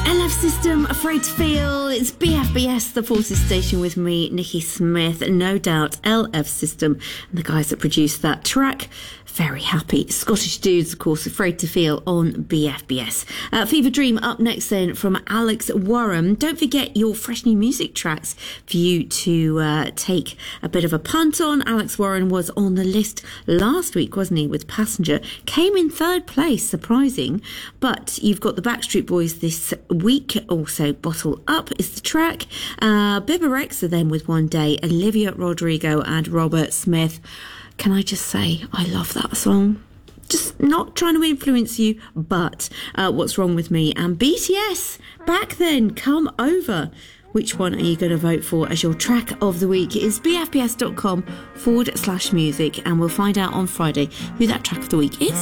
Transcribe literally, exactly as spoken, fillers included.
L F System, Afraid to Feel. It's B F B S, the Forces Station, with me, Nikki Smith. No doubt, L F System and the guys that produced that track. Very happy. Scottish dudes, of course, Afraid to Feel on B F B S. Uh, Fever Dream up next then from Alex Warren. Don't forget your fresh new music tracks for you to uh, take a bit of a punt on. Alex Warren was on the list last week, wasn't he, with Passenger. Came in third place, surprising. But you've got the Backstreet Boys this week. Also, Bottle Up is the track. Uh, Bibba Rexha then with One Day. Olivia Rodrigo and Robert Smith. Can I just say, I love that song. Just not trying to influence you, but uh, What's Wrong With Me? And B T S, Back Then, Come Over. Which one are you going to vote for as your track of the week? It is bfbs.com forward slash music, and we'll find out on Friday who that track of the week is.